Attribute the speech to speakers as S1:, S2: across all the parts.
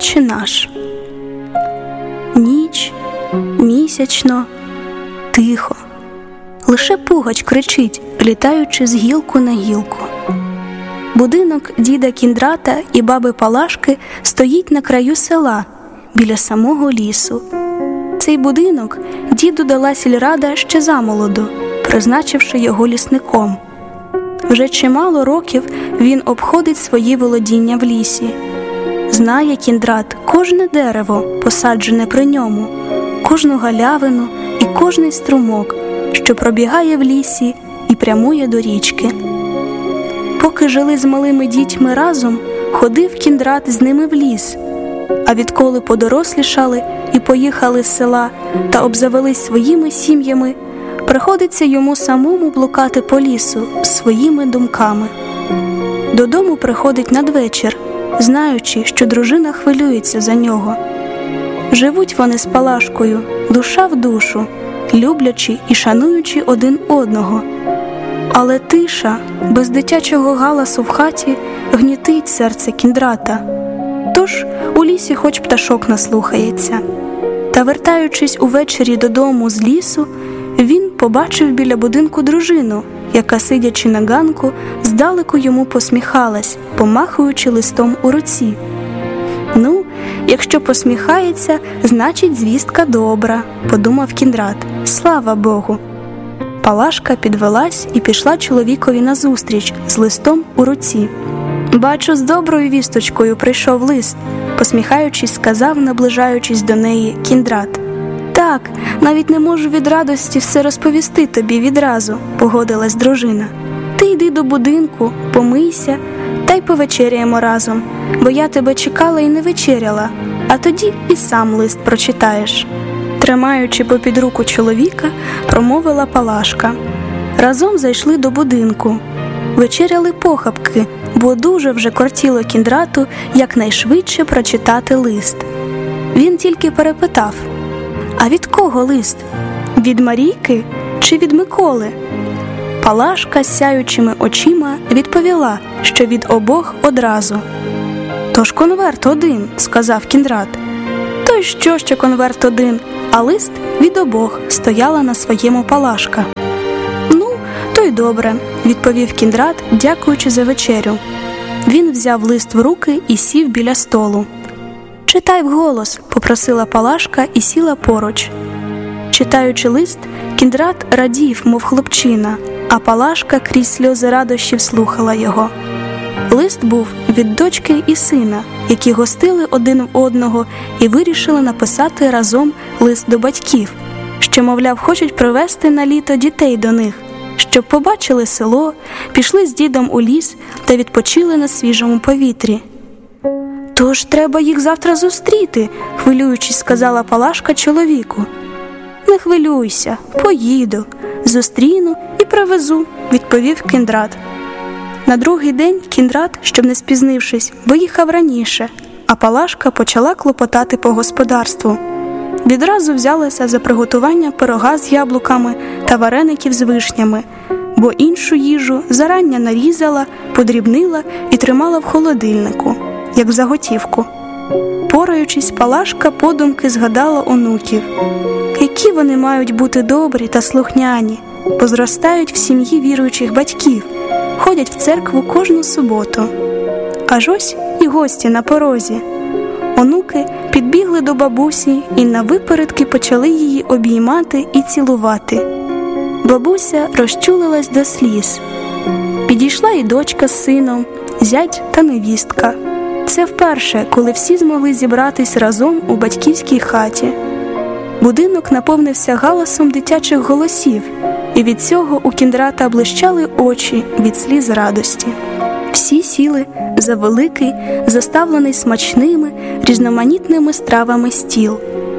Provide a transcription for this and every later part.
S1: Отче наш. Ніч, місячно, тихо. Лише пугач кричить, літаючи з гілку на гілку. Будинок діда Кіндрата і баби Палашки стоїть на краю села, біля самого лісу. Цей будинок діду дала сільрада ще замолоду, призначивши його лісником. Вже чимало років він обходить свої володіння в лісі. Знає Кіндрат кожне дерево, посаджене при ньому, кожну галявину і кожний струмок, що пробігає в лісі і прямує до річки. Поки жили з малими дітьми разом, ходив Кіндрат з ними в ліс, а відколи подорослішали і поїхали з села та обзавелись своїми сім'ями, приходиться йому самому блукати по лісу своїми думками. Додому приходить надвечір, знаючи, що дружина хвилюється за нього. Живуть вони з Палашкою, душа в душу, люблячи і шануючи один одного. Але тиша, без дитячого галасу в хаті, гнітить серце Кіндрата. Тож у лісі хоч пташок наслухається. Та вертаючись увечері додому з лісу, він побачив біля будинку дружину, яка, сидячи на ганку, здалеку йому посміхалась, помахуючи листом у руці. «Ну, якщо посміхається, значить звістка добра», – подумав Кіндрат. «Слава Богу!» Палашка підвелась і пішла чоловікові назустріч з листом у руці. «Бачу, з доброю вісточкою прийшов лист», – посміхаючись, сказав, наближаючись до неї, Кіндрат. «Так, навіть не можу від радості все розповісти тобі відразу», – погодилась дружина. «Ти йди до будинку, помийся, та й повечеряємо разом, бо я тебе чекала і не вечеряла, а тоді і сам лист прочитаєш». Тримаючи попід руку чоловіка, промовила Палашка. Разом зайшли до будинку. Вечеряли похапки, бо дуже вже кортіло Кіндрату якнайшвидше прочитати лист. Він тільки перепитав: «А від кого лист? Від Марійки чи від Миколи?» Палашка з сяючими очима відповіла, що від обох одразу. «Тож конверт один», – сказав Кіндрат. «То й що конверт один, а лист від обох», – стояла на своєму Палашка. «Ну, то й добре», – відповів Кіндрат, дякуючи за вечерю. Він взяв лист в руки і сів біля столу. «Читай вголос», – попросила Палашка і сіла поруч. Читаючи лист, Кіндрат радів, мов хлопчина, а Палашка крізь сльози радощів слухала його. Лист був від дочки і сина, які гостили один в одного і вирішили написати разом лист до батьків, що, мовляв, хочуть привезти на літо дітей до них, щоб побачили село, пішли з дідом у ліс та відпочили на свіжому повітрі. «Тож треба їх завтра зустріти», – хвилюючись, сказала Палашка чоловіку. «Не хвилюйся, поїду, зустріну і привезу», – відповів Кіндрат. На другий день Кіндрат, щоб не спізнившись, виїхав раніше, а Палашка почала клопотати по господарству. Відразу взялася за приготування пирога з яблуками та вареників з вишнями, бо іншу їжу зарання нарізала, подрібнила і тримала в холодильнику, як заготівку. Пораючись, Палашка подумки згадала онуків. Які вони мають бути добрі та слухняні, бо зростають в сім'ї віруючих батьків, ходять в церкву кожну суботу. Аж ось і гості на порозі. Онуки підбігли до бабусі і навипередки почали її обіймати і цілувати. Бабуся розчулилась до сліз. Підійшла і дочка з сином, зять та невістка. Це вперше, коли всі змогли зібратись разом у батьківській хаті. Будинок наповнився галасом дитячих голосів, і від цього у Кіндрата блищали очі від сліз радості. Всі сіли за великий, заставлений смачними, різноманітними стравами стіл.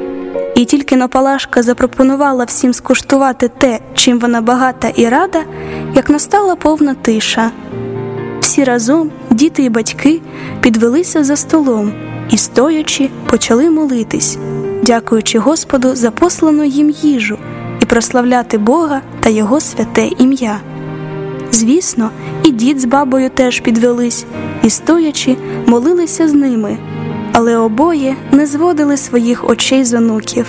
S1: І тільки но Палашка запропонувала всім скуштувати те, чим вона багата і рада, як настала повна тиша. Всі разом, діти і батьки, підвелися за столом і, стоячи, почали молитись, дякуючи Господу за послану їм їжу і прославляти Бога та Його святе ім'я. Звісно, і дід з бабою теж підвелись і, стоячи, молилися з ними, але обоє не зводили своїх очей з онуків.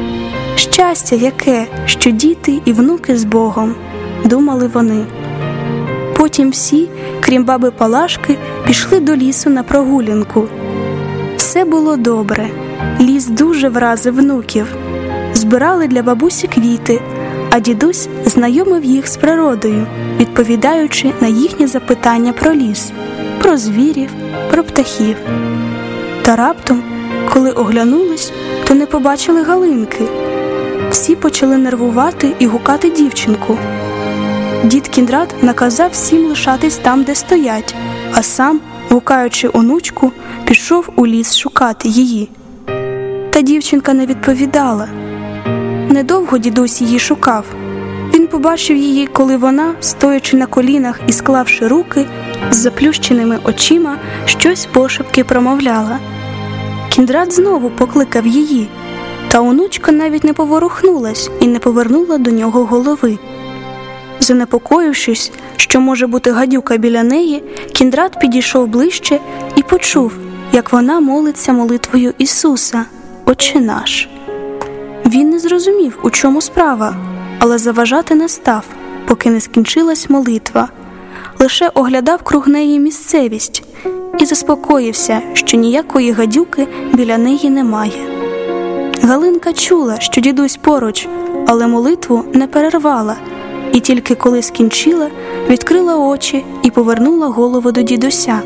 S1: «Щастя яке, що діти і внуки з Богом», – думали вони. Потім всі, крім баби Палашки, пішли до лісу на прогулянку. Все було добре. Ліс дуже вразив внуків. Збирали для бабусі квіти, а дідусь знайомив їх з природою, відповідаючи на їхні запитання про ліс, про звірів, про птахів. Та раптом, коли оглянулись, то не побачили Галинки. Всі почали нервувати і гукати дівчинку. Дід Кіндрат наказав всім лишатись там, де стоять, а сам, гукаючи онучку, пішов у ліс шукати її. Та дівчинка не відповідала. Недовго дідусь її шукав. Він побачив її, коли вона, стоячи на колінах і склавши руки, з заплющеними очима, щось пошепки промовляла. Кіндрат знову покликав її, та онучка навіть не поворухнулась і не повернула до нього голови. Занепокоївшись, що може бути гадюка біля неї, Кіндрат підійшов ближче і почув, як вона молиться молитвою Ісуса «Отче наш». Він не зрозумів, у чому справа, але заважати не став, поки не скінчилась молитва. Лише оглядав круг неї місцевість і заспокоївся, що ніякої гадюки біля неї немає. Галинка чула, що дідусь поруч, але молитву не перервала, і тільки коли скінчила, відкрила очі і повернула голову до дідуся.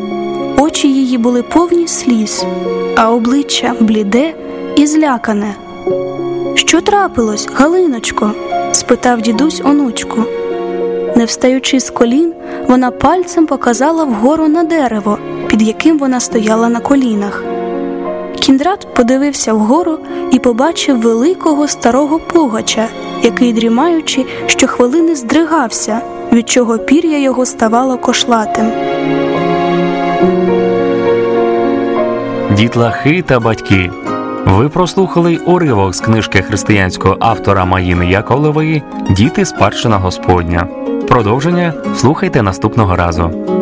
S1: Очі її були повні сліз, а обличчя бліде і злякане. «Що трапилось, Галиночко?» – спитав дідусь онучку. Не встаючи з колін, вона пальцем показала вгору на дерево, під яким вона стояла на колінах. Кіндрат подивився вгору і побачив великого старого пугача, який, дрімаючи, щохвилини здригався, від чого пір'я його ставало кошлатим.
S2: Дітлахи та батьки, ви прослухали уривок з книжки християнського автора Маїни Яковлевої «Діти – спадщина Господня». Продовження слухайте наступного разу.